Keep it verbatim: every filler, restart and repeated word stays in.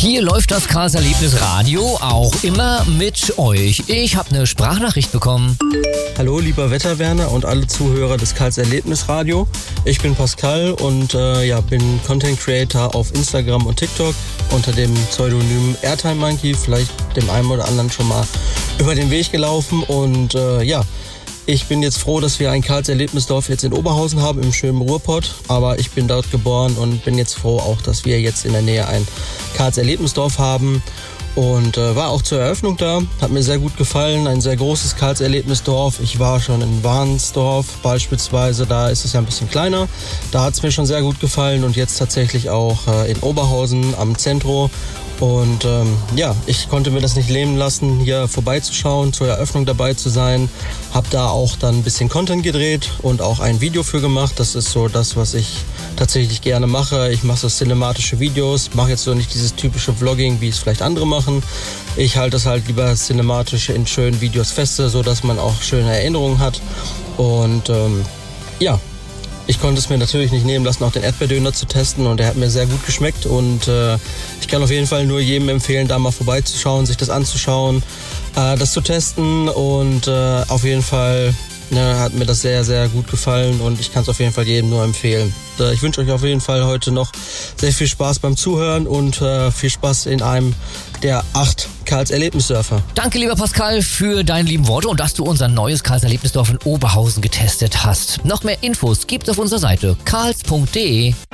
Hier läuft das Karls Erlebnis Radio auch immer mit euch. Ich habe eine Sprachnachricht bekommen. Hallo lieber Wetterwerner und alle Zuhörer des Karls Erlebnis Radio. Ich bin Pascal und äh, ja, bin Content Creator auf Instagram und TikTok unter dem Pseudonym Airtime Monkey. Vielleicht dem einen oder anderen schon mal über den Weg gelaufen. Und äh, ja, ich bin jetzt froh, dass wir ein Karls Erlebnisdorf jetzt in Oberhausen haben, im schönen Ruhrpott. Aber ich bin dort geboren und bin jetzt froh auch, dass wir jetzt in der Nähe ein Karls Erlebnisdorf haben. Und äh, war auch zur Eröffnung da, hat mir sehr gut gefallen, ein sehr großes Karls Erlebnisdorf. Ich war schon in Warnsdorf beispielsweise, da ist es ja ein bisschen kleiner. Da hat es mir schon sehr gut gefallen und jetzt tatsächlich auch äh, in Oberhausen am Zentro. Und ähm, ja, ich konnte mir das nicht nehmen lassen, hier vorbeizuschauen, zur Eröffnung dabei zu sein. Hab da auch dann ein bisschen Content gedreht und auch ein Video für gemacht. Das ist so das, was ich tatsächlich gerne mache. Ich mache so cinematische Videos, mache jetzt so nicht dieses typische Vlogging, wie es vielleicht andere machen. Ich halte es halt lieber cinematisch in schönen Videos feste, so dass man auch schöne Erinnerungen hat. Und ähm, ja, ich konnte es mir natürlich nicht nehmen lassen, auch den Erdbeerdöner zu testen und der hat mir sehr gut geschmeckt und äh, ich kann auf jeden Fall nur jedem empfehlen, da mal vorbeizuschauen, sich das anzuschauen, äh, das zu testen und äh, auf jeden Fall ne, hat mir das sehr, sehr gut gefallen und ich kann es auf jeden Fall jedem nur empfehlen. Äh, ich wünsche euch auf jeden Fall heute noch sehr viel Spaß beim Zuhören und äh, viel Spaß in einem der acht Karls Erlebnisdörfer. Danke, lieber Pascal, für deine lieben Worte und dass du unser neues Karls Erlebnisdorf in Oberhausen getestet hast. Noch mehr Infos gibt's auf unserer Seite karls punkt de.